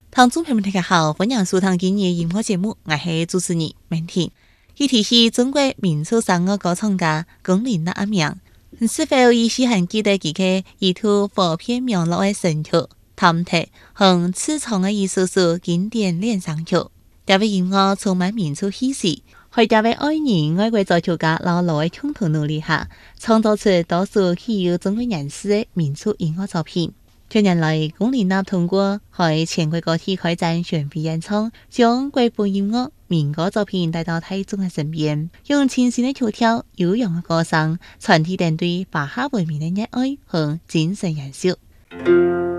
聽眾朋友們大家好，歡迎收聽今日音樂節目，我係主持人明婷。呢題是中國民族聲樂歌唱家龔琳娜阿名，是否依稀還記得佢嘅一套和片名落嘅神曲《探笛》和次唱嘅一首首經典戀上曲？這位音樂充滿民族氣息，喺這位愛人愛國作曲家老羅嘅共同努力下，創作出多數具有中國人士嘅民族音樂作品。近年來，龔琳娜通過喺全國各地開展巡迴演唱，將國風音樂、民歌作品帶到大眾嘅身邊，用清新嘅曲調、悠揚嘅歌聲，傳遞人對華夏文明嘅熱愛和精神延續。